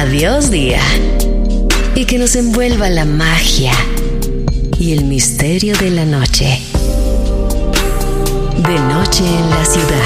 Adiós día. Y que nos envuelva la magia y el misterio de la noche. De noche en la ciudad.